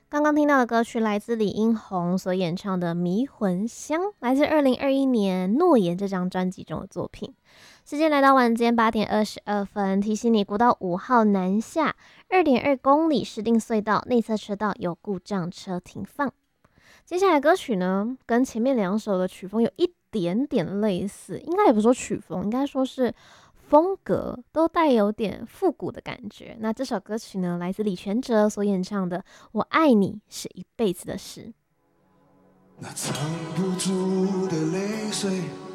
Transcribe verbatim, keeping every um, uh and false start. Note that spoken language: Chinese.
刚刚听到的歌曲来自李英宏所演唱的《迷魂香》，来自二零二一年《诺言》这张专辑中的作品。时间来到晚间八点二十二分，提醒你国道五号南下二点二公里石碇隧道内侧车道有故障车停放。接下来歌曲呢，跟前面两首的曲风有一点点类似，应该也不是说曲风，应该说是风格都带有点复古的感觉。那这首歌曲呢，来自李全哲所演唱的《我爱你是一辈子的事》。 那藏不住的泪水